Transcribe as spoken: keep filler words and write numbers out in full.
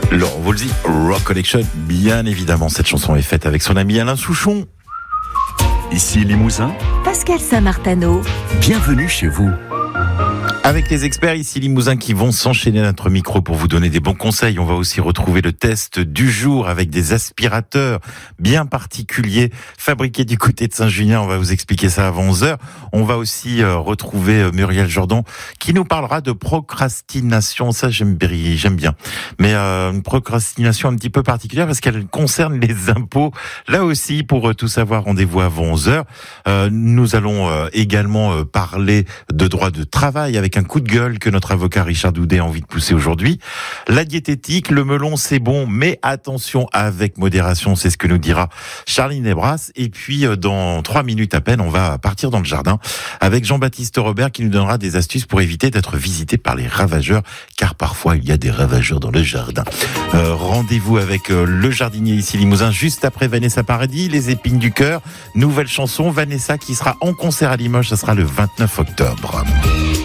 Laurent Voulzy, Rock Collection, bien évidemment, cette chanson est faite avec son ami Alain Souchon. Ici Limousin, Pascal Saint-Martano, bienvenue chez vous. Avec les experts ici Limousin qui vont s'enchaîner à notre micro pour vous donner des bons conseils. On va aussi retrouver le test du jour avec des aspirateurs bien particuliers fabriqués du côté de Saint-Julien. On va vous expliquer ça avant onze heures. On va aussi euh, retrouver euh, Muriel Jordan qui nous parlera de procrastination. Ça, j'aime bien. J'aime bien. Mais euh, une procrastination un petit peu particulière parce qu'elle concerne les impôts. Là aussi, pour euh, tout savoir, rendez-vous avant onze heures. Euh, nous allons euh, également euh, parler de droit de travail avec un coup de gueule que notre avocat Richard Doudet a envie de pousser aujourd'hui. La diététique, le melon c'est bon, mais attention avec modération, c'est ce que nous dira Charline Ebras. Et puis dans trois minutes à peine, on va partir dans le jardin avec Jean-Baptiste Robert qui nous donnera des astuces pour éviter d'être visité par les ravageurs, car parfois il y a des ravageurs dans le jardin. Euh, rendez-vous avec euh, le jardinier ici Limousin, juste après Vanessa Paradis, Les Épines du Cœur, nouvelle chanson, Vanessa qui sera en concert à Limoges, ça sera le vingt-neuf octobre.